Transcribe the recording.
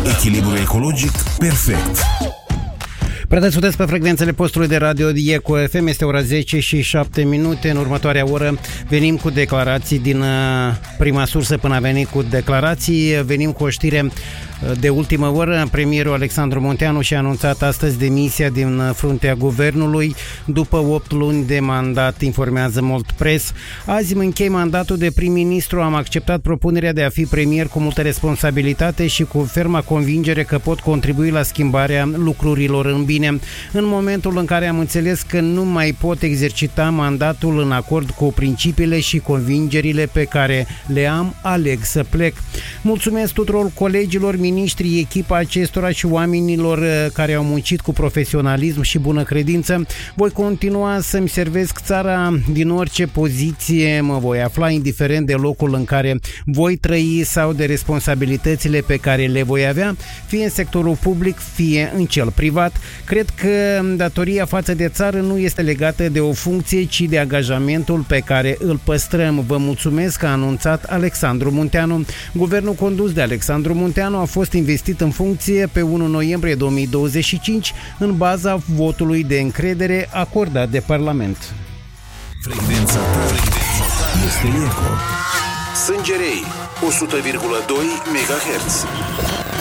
Echilibru ecologic perfect. Sunteți pe frecvențele postului de radio Eco FM, este ora 10 și 7 minute. În următoarea oră venim cu declarații din prima sursă până a venit cu declarații. Venim cu o știre de ultimă oră. Premierul Alexandru Munteanu și-a anunțat astăzi demisia din fruntea guvernului după 8 luni de mandat, informează Mult Press. Azi îmi închei mandatul de prim-ministru, am acceptat propunerea de a fi premier cu multă responsabilitate și cu ferma convingere că pot contribui la schimbarea lucrurilor în bine. În momentul în care am înțeles că nu mai pot exercita mandatul în acord cu principiile și convingerile pe care le am, aleg să plec. Mulțumesc tuturor colegilor, miniștrii, echipa acestora și oamenilor care au muncit cu profesionalism și bună credință. Voi continua să-mi servesc țara din orice poziție mă voi afla, indiferent de locul în care voi trăi sau de responsabilitățile pe care le voi avea, fie în sectorul public, fie în cel privat. Cred că datoria față de țară nu este legată de o funcție, ci de angajamentul pe care îl păstrăm. Vă mulțumesc, a anunțat Alexandru Munteanu. Guvernul condus de Alexandru Munteanu a fost investit în funcție pe 1 noiembrie 2025 în baza votului de încredere acordat de Parlament. Frecvența ta este Eco. Sângerei 100,2 MHz.